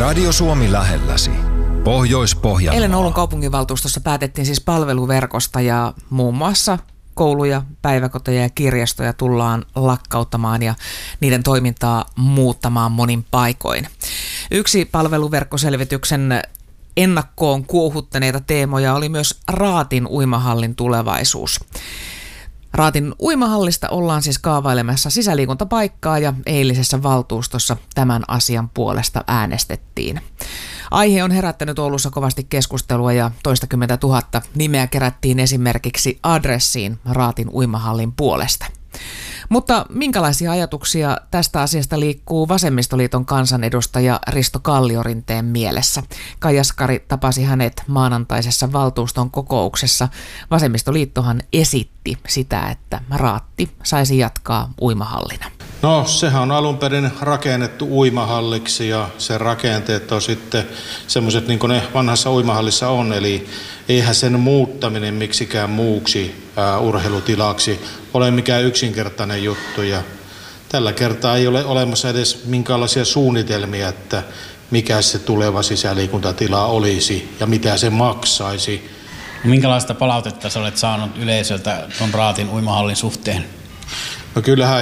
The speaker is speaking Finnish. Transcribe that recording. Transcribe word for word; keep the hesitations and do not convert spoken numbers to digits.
Radio Suomi lähelläsi. Pohjois-Pohjanmaa. Eilen Oulun kaupunginvaltuustossa päätettiin siis palveluverkosta ja muun muassa kouluja, päiväkoteja ja kirjastoja tullaan lakkauttamaan ja niiden toimintaa muuttamaan monin paikoin. Yksi palveluverkkoselvityksen ennakkoon kuohuttaneita teemoja oli myös Raatin uimahallin tulevaisuus. Raatin uimahallista ollaan siis kaavailemassa sisäliikuntapaikkaa ja eilisessä valtuustossa tämän asian puolesta äänestettiin. Aihe on herättänyt Oulussa kovasti keskustelua ja toistakymmentä tuhatta nimeä kerättiin esimerkiksi adressiin Raatin uimahallin puolesta. Mutta minkälaisia ajatuksia tästä asiasta liikkuu Vasemmistoliiton kansanedustaja Risto Kalliorinteen mielessä? Kaija Skari tapasi hänet maanantaisessa valtuuston kokouksessa. Vasemmistoliittohan esitti sitä, että Raatti saisi jatkaa uimahallina. No, sehän on alun perin rakennettu uimahalliksi ja sen rakenteet on sitten semmoiset niin kuin ne vanhassa uimahallissa on. Eli eihän sen muuttaminen miksikään muuksi ää, urheilutilaksi ole mikään yksinkertainen juttu. Ja tällä kertaa ei ole olemassa edes minkäänlaisia suunnitelmia, että mikä se tuleva sisäliikuntatila olisi ja mitä se maksaisi. Minkälaista palautetta sä olet saanut yleisöltä tuon Raatin uimahallin suhteen? No kyllähän